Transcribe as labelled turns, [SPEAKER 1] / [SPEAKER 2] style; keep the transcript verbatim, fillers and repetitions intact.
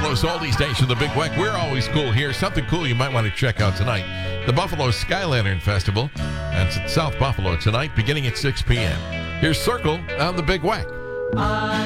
[SPEAKER 1] Buffalo's oldies station, the Big Weck. We're always cool here. Something cool you might want to check out tonight. The Buffalo Sky Lantern Festival. That's at South Buffalo tonight, beginning at six p.m. Here's Circle on the Big Weck.